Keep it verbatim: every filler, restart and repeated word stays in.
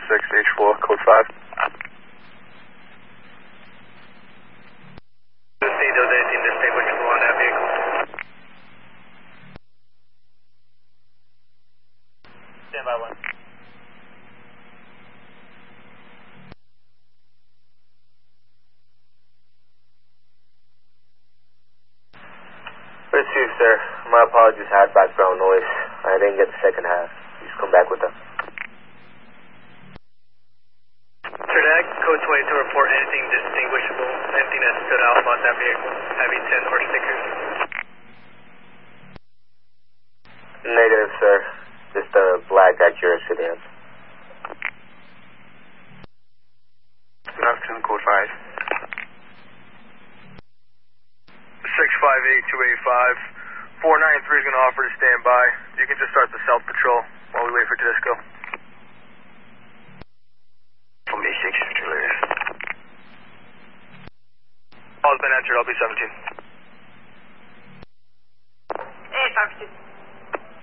six, H four, code five. See, does anything distinguishable on that vehicle? Stand by one. Pursuit, sir. My apologies, I had background noise. I didn't get the second half. Please come back with them. Sir, that code twenty-two report anything distinguishable, anything that stood out about that vehicle, having ten or stickers? Negative, sir. Just a black Acura sedan. Good afternoon, code five. six five eight two eight five. four nine three is going to offer to stand by. You can just start the self patrol while we wait for Disco. From A six, later. All's been answered, I'll be seventeen. Hey, Fox two.